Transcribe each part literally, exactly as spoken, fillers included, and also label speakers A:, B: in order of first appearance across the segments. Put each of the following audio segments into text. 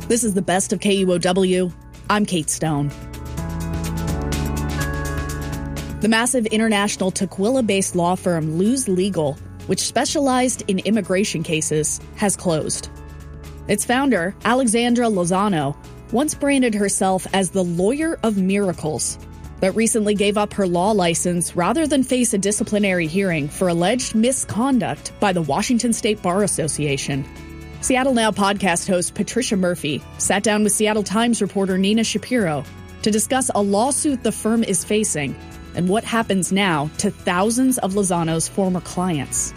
A: This is the best of K U O W. I'm Kate Stone. The massive international Tukwila-based law firm Luz Legal, which specialized in immigration cases, has closed. Its founder, Alexandra Lozano, once branded herself as the lawyer of miracles, but recently gave up her law license rather than face a disciplinary hearing for alleged misconduct by the Washington State Bar Association. Seattle Now podcast host Patricia Murphy sat down with Seattle Times reporter Nina Shapiro to discuss a lawsuit the firm is facing and what happens now to thousands of Lozano's former clients.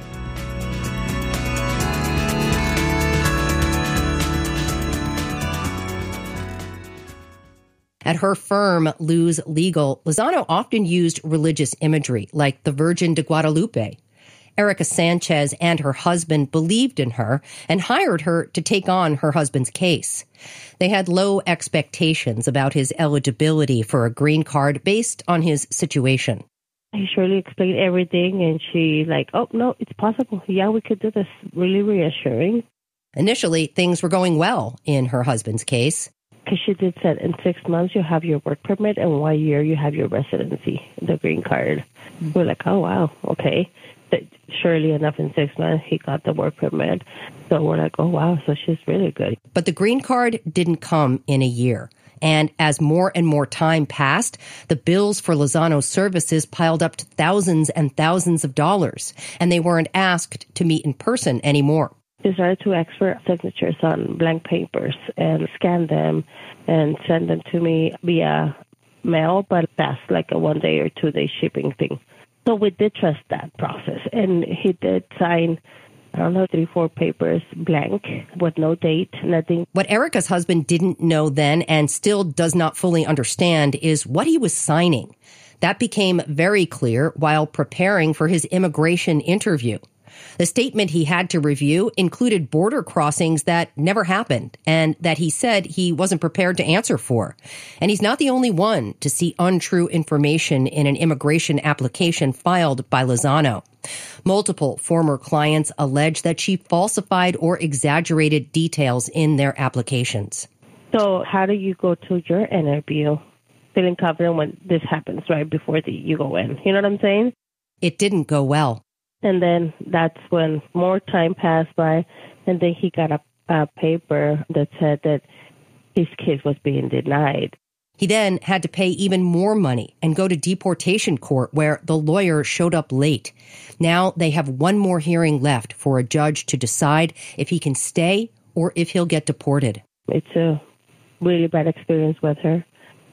B: At her firm, Luz Legal, Lozano often used religious imagery, like the Virgin de Guadalupe. Erica Sanchez and her husband believed in her and hired her to take on her husband's case. They had low expectations about his eligibility for a green card based on his situation.
C: I surely explained everything, and she like, oh, no, it's possible. Yeah, we could do this. Really reassuring.
B: Initially, things were going well in her husband's case.
C: Because she did said in six months you have your work permit, and one year you have your residency, the green card. Mm-hmm. We're like, oh, wow, okay. But surely enough, in six months, he got the work permit. So we're like, oh, wow, so she's really good.
B: But the green card didn't come in a year. And as more and more time passed, the bills for Lozano's services piled up to thousands and thousands of dollars, and they weren't asked to meet in person anymore.
C: They started to ask for signatures on blank papers and scan them and send them to me via mail, but that's like a one-day or two-day shipping thing. So we did trust that process, and he did sign, I don't know, three, four papers blank with no date, nothing.
B: What Erica's husband didn't know then and still does not fully understand is what he was signing. That became very clear while preparing for his immigration interview. The statement he had to review included border crossings that never happened and that he said he wasn't prepared to answer for. And he's not the only one to see untrue information in an immigration application filed by Lozano. Multiple former clients allege that she falsified or exaggerated details in their applications.
C: So how do you go to your interview feeling confident when this happens right before the, you go in? You know what I'm saying?
B: It didn't go well.
C: And then that's when more time passed by, and then he got a, a paper that said that his case was being denied.
B: He then had to pay even more money and go to deportation court where the lawyer showed up late. Now they have one more hearing left for a judge to decide if he can stay or if he'll get deported.
C: It's a really bad experience with her.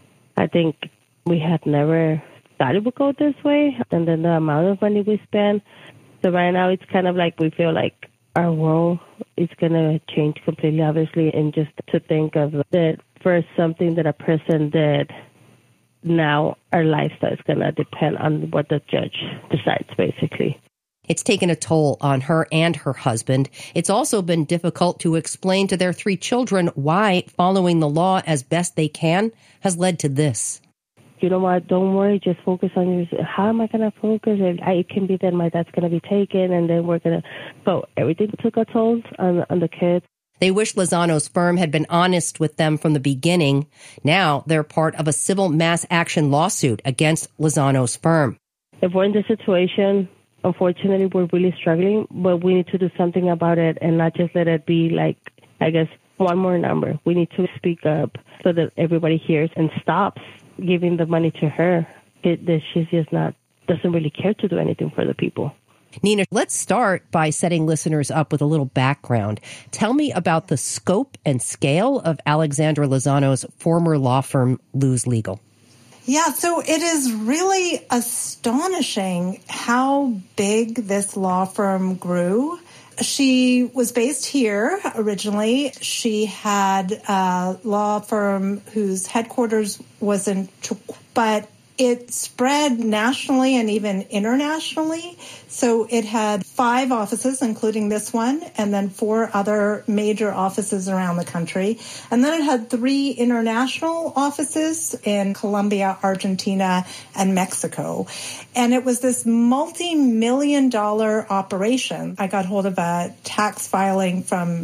C: I think we had never thought it would go this way, and then the amount of money we spend. So right now it's kind of like we feel like our world is going to change completely, obviously, and just to think of that first something that a person did, now our lifestyle is going to depend on what the judge decides, basically.
B: It's taken a toll on her and her husband. It's also been difficult to explain to their three children why following the law as best they can has led to this.
C: You know what, don't worry, just focus on your, how am I going to focus? It can be that my dad's going to be taken, and then we're going to, so everything took a toll on, on the kids.
B: They wish Lozano's firm had been honest with them from the beginning. Now they're part of a civil mass action lawsuit against Lozano's firm.
C: If we're in this situation, unfortunately, we're really struggling, but we need to do something about it and not just let it be like, I guess, one more number. We need to speak up so that everybody hears and stops giving the money to her. It, that she's just not, doesn't really care to do anything for the people.
B: Nina, let's start by setting listeners up with a little background. Tell me about the scope and scale of Alexandra Lozano's former law firm, Luz Legal.
D: Yeah, so it is really astonishing how big this law firm grew. She was based here originally. She had a law firm whose headquarters was in, but it spread nationally and even internationally. So it had five offices, including this one, and then four other major offices around the country. And then it had three international offices in Colombia, Argentina, and Mexico. And it was this multi-million dollar operation. I got hold of a tax filing from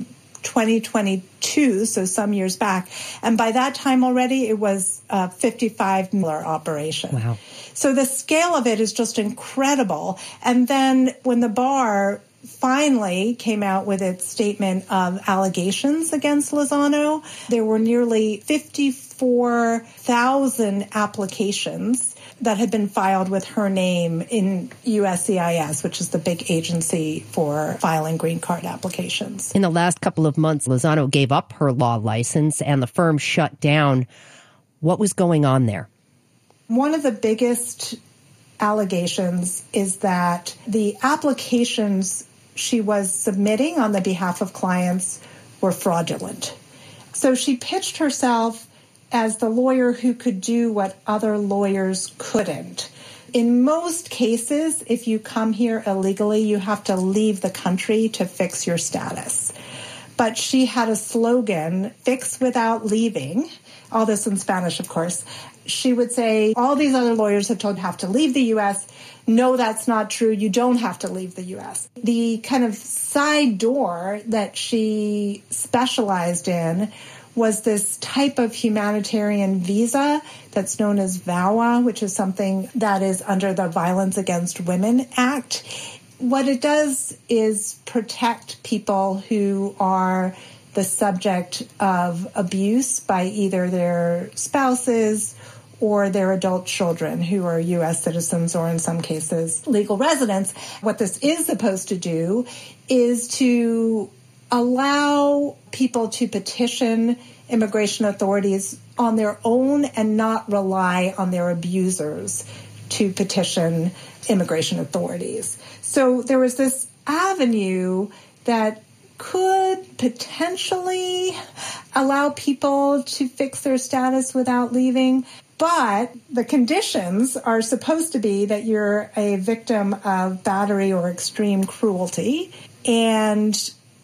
D: twenty twenty-two, so some years back. And by that time already, it was a fifty-five million dollars operation.
B: Wow.
D: So the scale of it is just incredible. And then when the bar finally came out with its statement of allegations against Lozano, there were nearly fifty-four thousand applications that had been filed with her name in U S C I S, which is the big agency for filing green card applications.
B: In the last couple of months, Lozano gave up her law license and the firm shut down. What was going on there?
D: One of the biggest allegations is that the applications she was submitting on the behalf of clients were fraudulent. So she pitched herself as the lawyer who could do what other lawyers couldn't. In most cases, if you come here illegally, you have to leave the country to fix your status. But she had a slogan, fix without leaving, all this in Spanish, of course. She would say, all these other lawyers have told you have to leave the U S. No, that's not true. You don't have to leave the U S. The kind of side door that she specialized in was this type of humanitarian visa that's known as VAWA, which is something that is under the Violence Against Women Act. What it does is protect people who are the subject of abuse by either their spouses or their adult children who are U S citizens or in some cases legal residents. What this is supposed to do is to allow people to petition immigration authorities on their own and not rely on their abusers to petition immigration authorities. So there was this avenue that could potentially allow people to fix their status without leaving. But the conditions are supposed to be that you're a victim of battery or extreme cruelty. And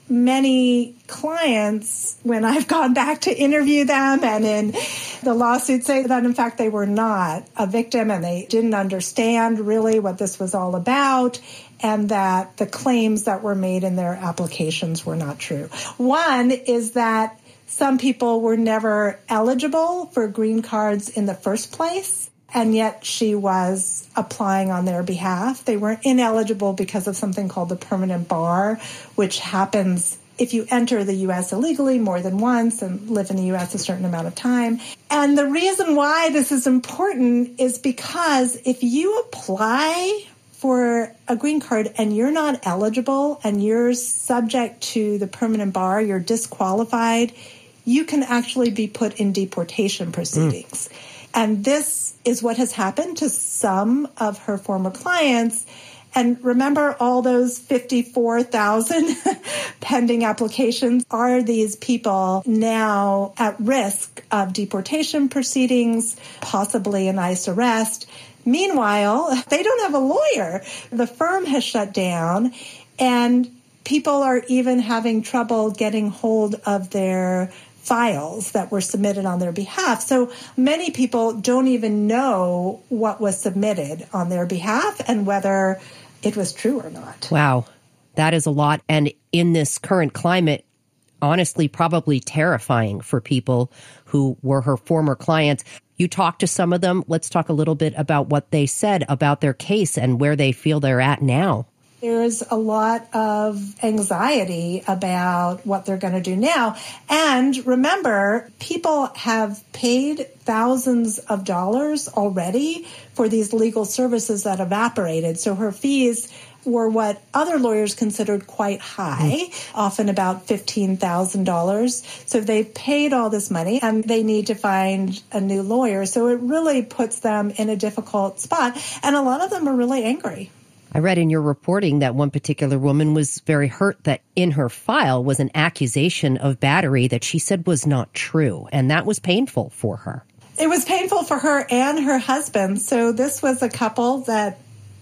D: many clients, when I've gone back to interview them and in the lawsuit, say that, in fact, they were not a victim and they didn't understand really what this was all about, and that the claims that were made in their applications were not true. One is that some people were never eligible for green cards in the first place, and yet she was applying on their behalf. They were ineligible because of something called the permanent bar, which happens if you enter the U S illegally more than once and live in the U S a certain amount of time. And the reason why this is important is because if you apply for a green card and you're not eligible and you're subject to the permanent bar, you're disqualified, you can actually be put in deportation proceedings. Mm. And this is what has happened to some of her former clients. And remember, all those fifty-four thousand pending applications, are these people now at risk of deportation proceedings, possibly an ICE arrest? Meanwhile, they don't have a lawyer. The firm has shut down, and people are even having trouble getting hold of their files that were submitted on their behalf. So many people don't even know what was submitted on their behalf and whether it was true or not.
B: Wow, that is a lot. And in this current climate, honestly, probably terrifying for people who were her former clients. You talked to some of them. Let's talk a little bit about what they said about their case and where they feel they're at now.
D: There's a lot of anxiety about what they're going to do now. And remember, people have paid thousands of dollars already for these legal services that evaporated. So her fees were what other lawyers considered quite high, mm. often about fifteen thousand dollars. So they've paid all this money and they need to find a new lawyer. So it really puts them in a difficult spot. And a lot of them are really angry.
B: I read in your reporting that one particular woman was very hurt that in her file was an accusation of battery that she said was not true. And that was painful for her.
D: It was painful for her and her husband. So this was a couple that,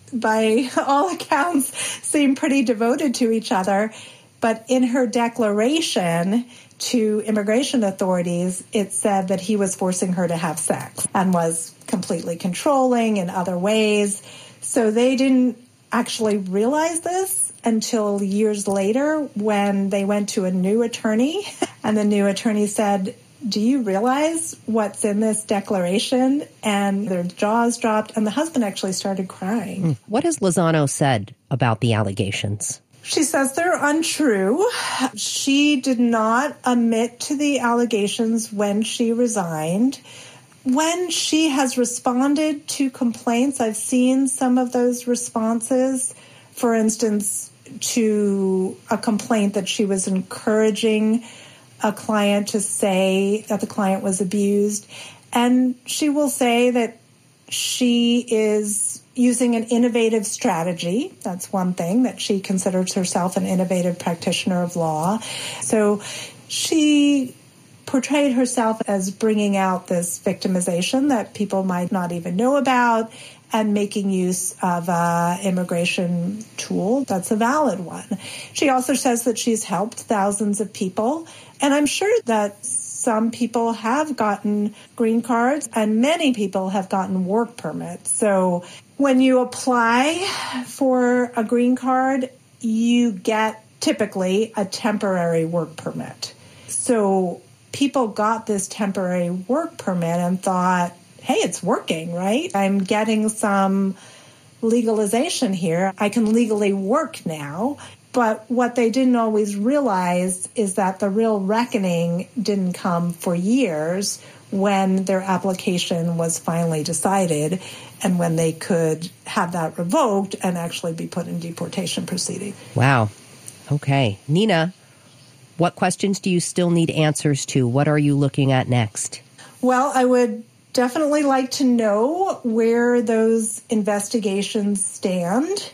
D: by all accounts, seemed pretty devoted to each other. But in her declaration to immigration authorities, it said that he was forcing her to have sex and was completely controlling in other ways. So they didn't actually realize this until years later when they went to a new attorney, and the new attorney said, do you realize what's in this declaration? And their jaws dropped, and the husband actually started crying.
B: What has Lozano said about the allegations?
D: She says they're untrue. She did not admit to the allegations when she resigned. When she has responded to complaints, I've seen some of those responses. For instance, to a complaint that she was encouraging a client to say that the client was abused. And she will say that she is using an innovative strategy. That's one thing, that she considers herself an innovative practitioner of law. So she portrayed herself as bringing out this victimization that people might not even know about and making use of an immigration tool that's a valid one. She also says that she's helped thousands of people, and I'm sure that some people have gotten green cards and many people have gotten work permits. So when you apply for a green card, you get typically a temporary work permit. So people got this temporary work permit and thought, hey, it's working, right? I'm getting some legalization here. I can legally work now. But what they didn't always realize is that the real reckoning didn't come for years when their application was finally decided and when they could have that revoked and actually be put in deportation proceeding.
B: Wow. Okay. Nina, what questions do you still need answers to? What are you looking at next?
D: Well, I would definitely like to know where those investigations stand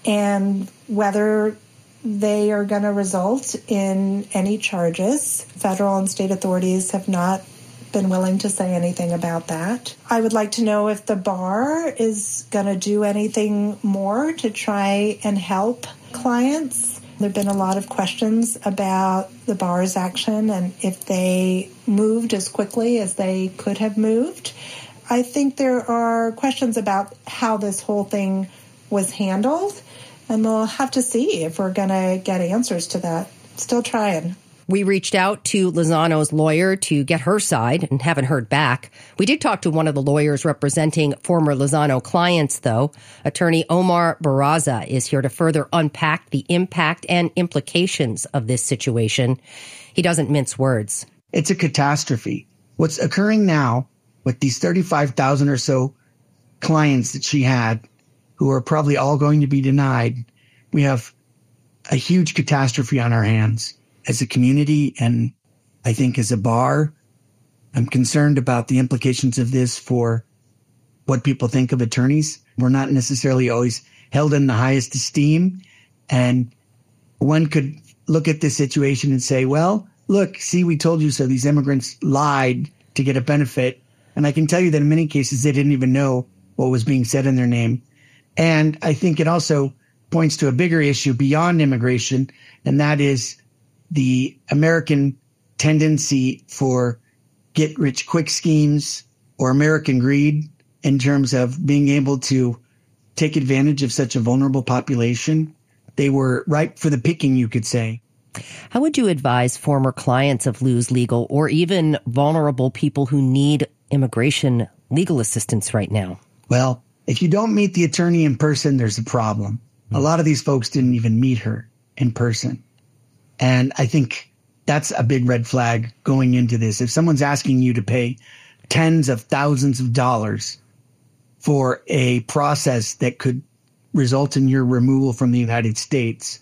D: and whether they are going to result in any charges. Federal and state authorities have not been willing to say anything about that. I would like to know if the bar is going to do anything more to try and help clients. There have been a lot of questions about the bar's action and if they moved as quickly as they could have moved. I think there are questions about how this whole thing was handled, and we'll have to see if we're going to get answers to that. Still trying.
B: We reached out to Lozano's lawyer to get her side and haven't heard back. We did talk to one of the lawyers representing former Lozano clients, though. Attorney Omar Barraza is here to further unpack the impact and implications of this situation. He doesn't mince words.
E: It's a catastrophe. What's occurring now with these thirty-five thousand or so clients that she had, who are probably all going to be denied, we have a huge catastrophe on our hands. As a community, and I think as a bar, I'm concerned about the implications of this for what people think of attorneys. We're not necessarily always held in the highest esteem. And one could look at this situation and say, well, look, see, we told you so. These immigrants lied to get a benefit. And I can tell you that in many cases, they didn't even know what was being said in their name. And I think it also points to a bigger issue beyond immigration, and that is the American tendency for get-rich-quick schemes or American greed in terms of being able to take advantage of such a vulnerable population. They were ripe for the picking, you could say.
B: How would you advise former clients of Luz Legal or even vulnerable people who need immigration legal assistance right now?
E: Well, if you don't meet the attorney in person, there's a problem. A lot of these folks didn't even meet her in person. And I think that's a big red flag going into this. If someone's asking you to pay tens of thousands of dollars for a process that could result in your removal from the United States,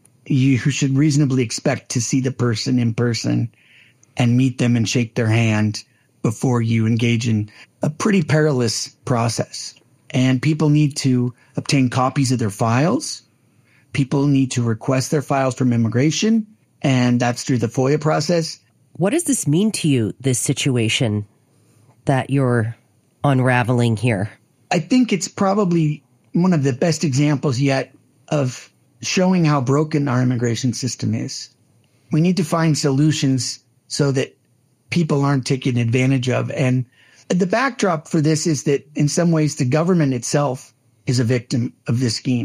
E: you should reasonably expect to see the person in person and meet them and shake their hand before you engage in a pretty perilous process. And people need to obtain copies of their files. People need to request their files from immigration, and that's through the FOIA process.
B: What does this mean to you, this situation that you're unraveling here?
E: I think it's probably one of the best examples yet of showing how broken our immigration system is. We need to find solutions so that people aren't taken advantage of. And the backdrop for this is that in some ways the government itself is a victim of this scheme.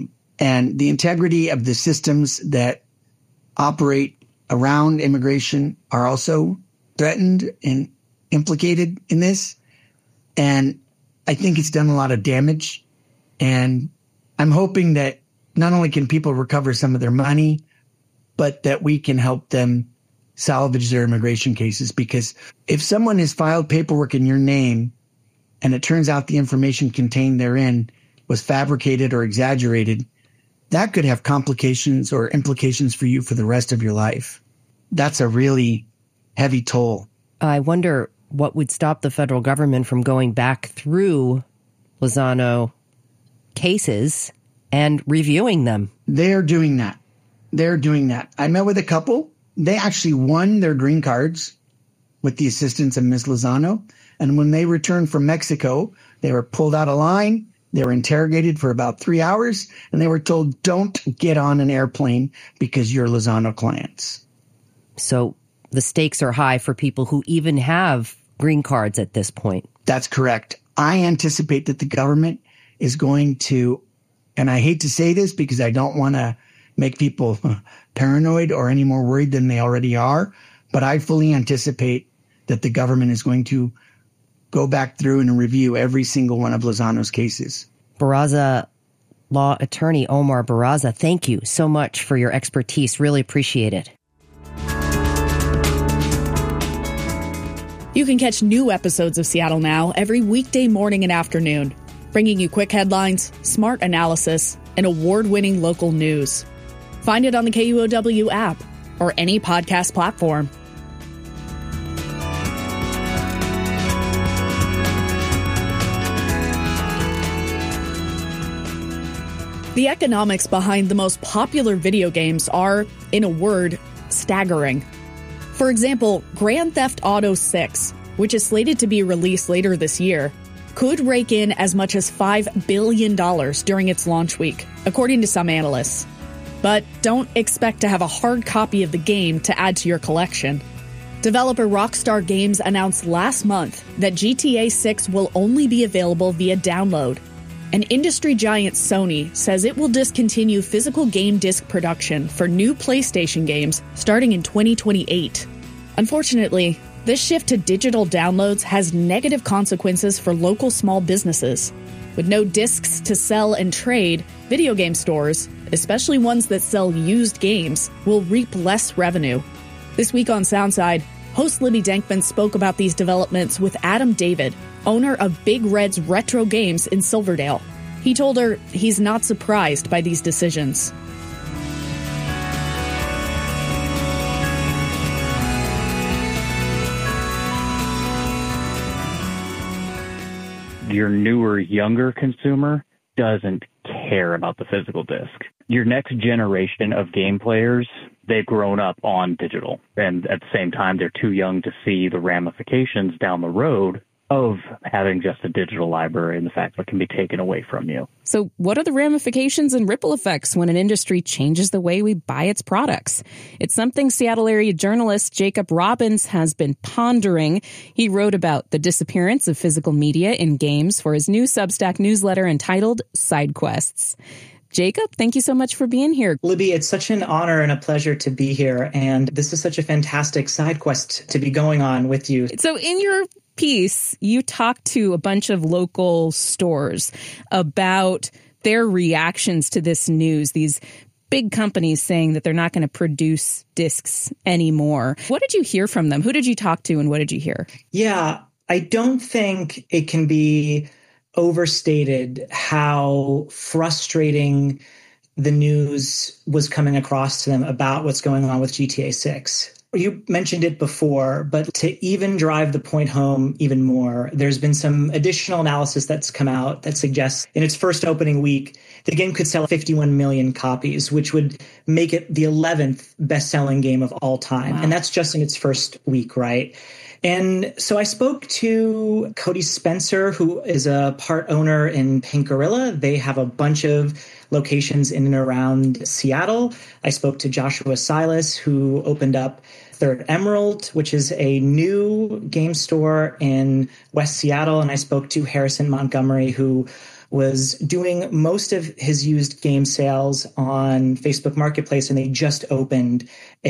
E: And the integrity of the systems that operate around immigration are also threatened and implicated in this. And I think it's done a lot of damage. And I'm hoping that not only can people recover some of their money, but that we can help them salvage their immigration cases. Because if someone has filed paperwork in your name and it turns out the information contained therein was fabricated or exaggerated, that could have complications or implications for you for the rest of your life. That's a really heavy toll.
B: I wonder what would stop the federal government from going back through Lozano cases and reviewing them.
E: They're doing that. They're doing that. I met with a couple. They actually won their green cards with the assistance of Miz Lozano. And when they returned from Mexico, they were pulled out of line. They were interrogated for about three hours. And they were told, don't get on an airplane because you're Lozano clients.
B: So the stakes are high for people who even have green cards at this point.
E: That's correct. I anticipate that the government is going to, and I hate to say this because I don't want to make people paranoid or any more worried than they already are, but I fully anticipate that the government is going to go back through and review every single one of Lozano's cases.
B: Barraza law attorney Omar Barraza, thank you so much for your expertise. Really appreciate it.
A: You can catch new episodes of Seattle Now every weekday morning and afternoon, bringing you quick headlines, smart analysis, and award-winning local news. Find it on the K U O W app or any podcast platform. The economics behind the most popular video games are, in a word, staggering. For example, Grand Theft Auto six, which is slated to be released later this year, could rake in as much as five billion dollars during its launch week, according to some analysts. But don't expect to have a hard copy of the game to add to your collection. Developer Rockstar Games announced last month that G T A six will only be available via download. And industry giant Sony says it will discontinue physical game disc production for new PlayStation games starting in twenty twenty-eight. Unfortunately, this shift to digital downloads has negative consequences for local small businesses. With no discs to sell and trade, video game stores, especially ones that sell used games, will reap less revenue. This week on Soundside, host Libby Denkman spoke about these developments with Adam David, owner of Big Red's Retro Games in Silverdale. He told her he's not surprised by these decisions.
F: Your newer, younger consumer doesn't care about the physical disc. Your next generation of game players, they've grown up on digital. And at the same time, they're too young to see the ramifications down the road of having just a digital library and the fact that it can be taken away from you.
G: So what are the ramifications and ripple effects when an industry changes the way we buy its products? It's something Seattle area journalist Jacob Robbins has been pondering. He wrote about the disappearance of physical media in games for his new Substack newsletter entitled Side Quests. Jacob, thank you so much for being here.
H: Libby, it's such an honor and a pleasure to be here. And this is such a fantastic side quest to be going on with you.
G: So in your piece, you talked to a bunch of local stores about their reactions to this news, these big companies saying that they're not going to produce discs anymore. What did you hear from them? Who did you talk to and what did you hear?
H: Yeah, I don't think it can be overstated how frustrating the news was coming across to them about what's going on with G T A six. You mentioned it before, but to even drive the point home even more, there's been some additional analysis that's come out that suggests in its first opening week, the game could sell fifty-one million copies, which would make it the eleventh best-selling game of all time. Wow. And that's just in its first week, right? And so I spoke to Cody Spencer, who is a part owner in Pink Gorilla. They have a bunch of locations in and around Seattle. I spoke to Joshua Silas, who opened up Third Emerald, which is a new game store in West Seattle. And I spoke to Harrison Montgomery, who was doing most of his used game sales on Facebook Marketplace, and they just opened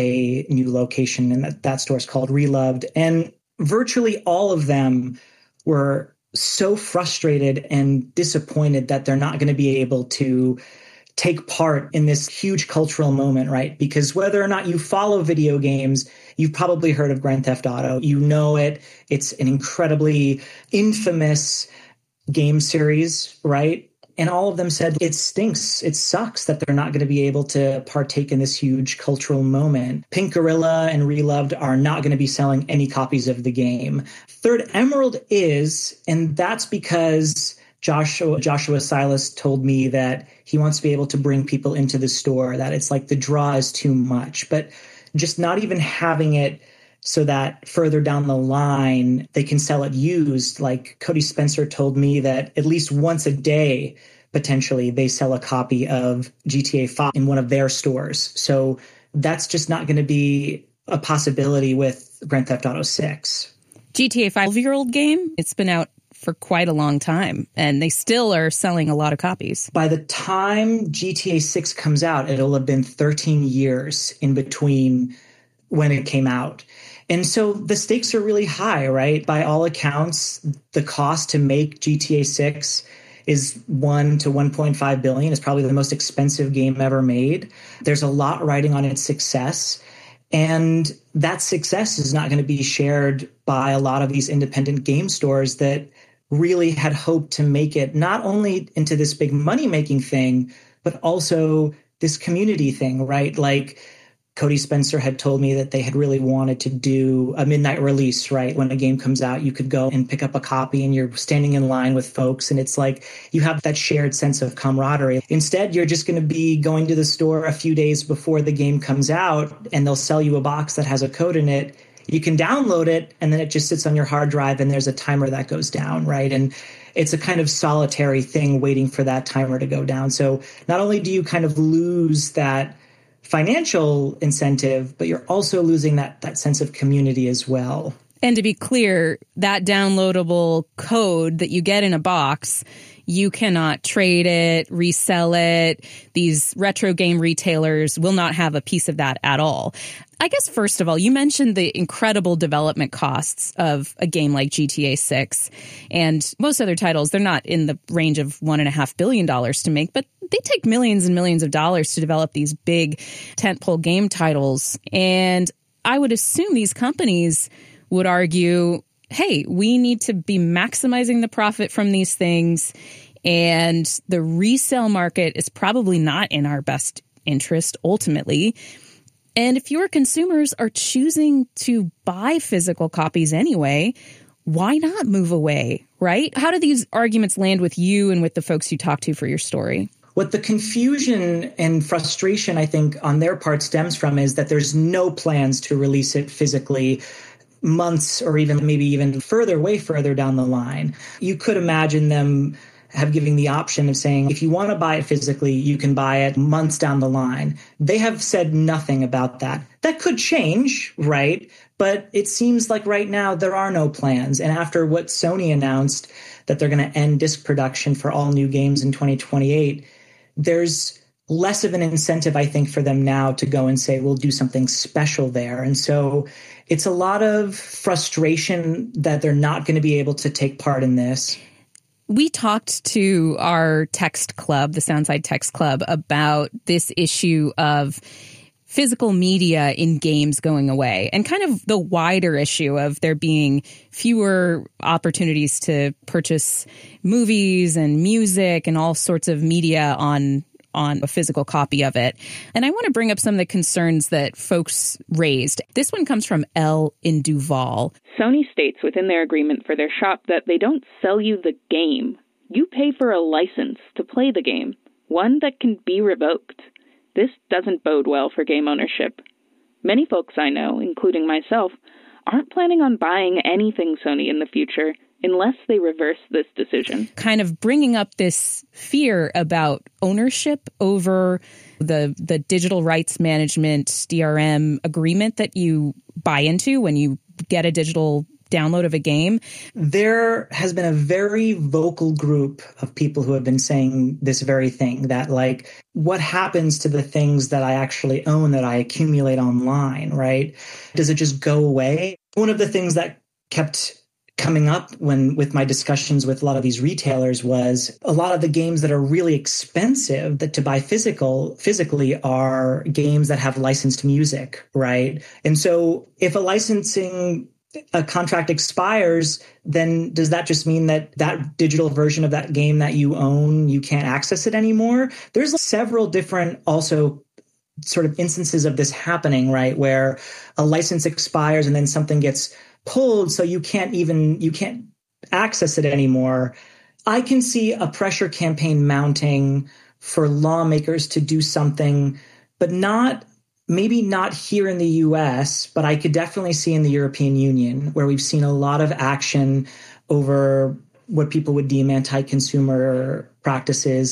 H: a new location, and that, that store is called Reloved. And virtually all of them were so frustrated and disappointed that they're not going to be able to take part in this huge cultural moment, right? Because whether or not you follow video games, you've probably heard of Grand Theft Auto. You know it. It's an incredibly infamous game series, right? And all of them said it stinks. It sucks that they're not going to be able to partake in this huge cultural moment. Pink Gorilla and Reloved are not going to be selling any copies of the game. Third Emerald is, and that's because Joshua, Joshua Silas told me that he wants to be able to bring people into the store, that it's like the draw is too much. But just not even having it so that further down the line, they can sell it used. Like Cody Spencer told me that at least once a day, potentially, they sell a copy of G T A five in one of their stores. So that's just not going to be a possibility with Grand Theft Auto six.
G: G T A five-year-old game, it's been out for quite a long time, and they still are selling a lot of copies.
H: By the time G T A six comes out, it'll have been thirteen years in between when it came out. And so the stakes are really high, right? By all accounts, the cost to make G T A six is one to one point five billion. It's probably the most expensive game ever made. There's a lot riding on its success. And that success is not going to be shared by a lot of these independent game stores that really had hoped to make it not only into this big money-making thing, but also this community thing, right? Like Cody Spencer had told me that they had really wanted to do a midnight release, right? When a game comes out, you could go and pick up a copy and you're standing in line with folks. And it's like you have that shared sense of camaraderie. Instead, you're just going to be going to the store a few days before the game comes out, and they'll sell you a box that has a code in it. You can download it, and then it just sits on your hard drive, and there's a timer that goes down, right? And it's a kind of solitary thing waiting for that timer to go down. So not only do you kind of lose that financial incentive, but you're also losing that that sense of community as well.
G: And to be clear, that downloadable code that you get in a box, you cannot trade it, resell it. These retro game retailers will not have a piece of that at all. I guess, first of all, you mentioned the incredible development costs of a game like G T A six. And most other titles, they're not in the range of one point five billion dollars to make, but they take millions and millions of dollars to develop these big tentpole game titles. And I would assume these companies would argue, hey, we need to be maximizing the profit from these things, and the resale market is probably not in our best interest ultimately. And if your consumers are choosing to buy physical copies anyway, why not move away, right? How do these arguments land with you and with the folks you talk to for your story?
H: What the confusion and frustration, I think, on their part stems from is that there's no plans to release it physically months or even maybe even further, way further down the line. You could imagine them have given the option of saying, if you want to buy it physically, you can buy it months down the line. They have said nothing about that. That could change, right? But it seems like right now there are no plans. And after what Sony announced, that they're going to end disc production for all new games in twenty twenty-eight, there's less of an incentive, I think, for them now to go and say, we'll do something special there. And so it's a lot of frustration that they're not going to be able to take part in this.
G: We talked to our text club, the Soundside Text Club, about this issue of physical media in games going away and kind of the wider issue of there being fewer opportunities to purchase movies and music and all sorts of media on on a physical copy of it. And I want to bring up some of the concerns that folks raised. This one comes from L in Duval.
I: Sony states within their agreement for their shop that they don't sell you the game. You pay for a license to play the game, one that can be revoked. This doesn't bode well for game ownership. Many folks I know, including myself, aren't planning on buying anything Sony in the future unless they reverse this decision.
G: Kind of bringing up this fear about ownership over the the digital rights management D R M agreement that you buy into when you get a digital download of a game?
H: There has been a very vocal group of people who have been saying this very thing, that like, what happens to the things that I actually own that I accumulate online, right? Does it just go away? One of the things that kept coming up when with my discussions with a lot of these retailers was a lot of the games that are really expensive that to buy physical physically are games that have licensed music, right? And so if a licensing a contract expires, then does that just mean that that digital version of that game that you own, you can't access it anymore? There's several different also sort of instances of this happening, right? Where a license expires and then something gets pulled, so you can't even, you can't access it anymore. I can see a pressure campaign mounting for lawmakers to do something, but not, maybe not here in the U S, but I could definitely see in the European Union, where we've seen a lot of action over what people would deem anti-consumer practices